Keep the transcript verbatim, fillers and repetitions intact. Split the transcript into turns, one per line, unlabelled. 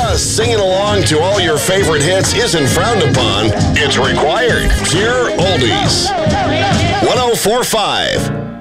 Just singing along to all your favorite hits isn't frowned upon. It's required. Pure Oldies. one oh four point five